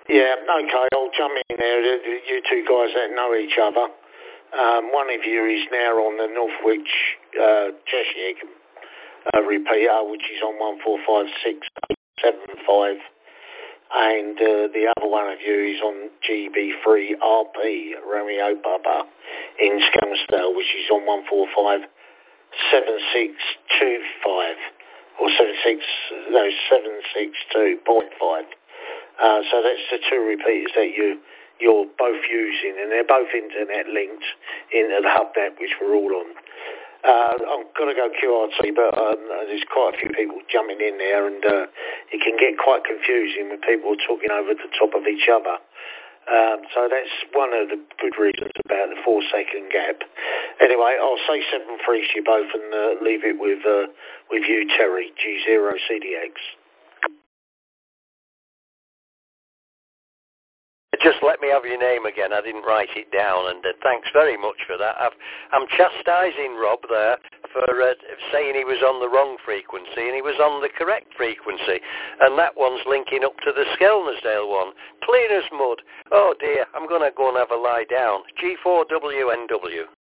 Yeah, okay, I'll jump in there. You two guys that know each other. One of you is now on the Northwich Cheshire repeater, which is on 1456875, and the other one of you is on GB3RP, Romeo Papa, in Skelmersdale, which is on 1457625, or 762.5. So that's the two repeaters that you're both using, and they're both internet linked into the hub net, which we're all on. I'm going to go QRT, but there's quite a few people jumping in there, and it can get quite confusing when people are talking over the top of each other. So that's one of the good reasons about the 4-second gap. Anyway, I'll say 7-3 to you both and leave it with you, Terry, G0CDX. Just let me have your name again. I didn't write it down, and thanks very much for that. I'm chastising Rob there for saying he was on the wrong frequency, and he was on the correct frequency, and that one's linking up to the Skelmersdale one. Clean as mud. Oh dear, I'm going to go and have a lie down. G4WNW.